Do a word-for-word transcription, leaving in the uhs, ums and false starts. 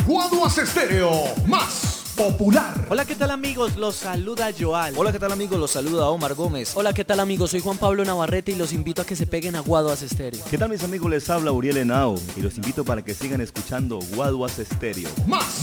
Guaduas Estéreo, más popular. Hola, ¿qué tal amigos? Los saluda Joal. Hola, ¿qué tal amigos? Los saluda Omar Gómez. Hola, ¿qué tal amigos? Soy Juan Pablo Navarrete y los invito a que se peguen a Guaduas Estéreo. ¿Qué tal mis amigos? Les habla Uriel Henao y los invito para que sigan escuchando Guaduas Estéreo. Más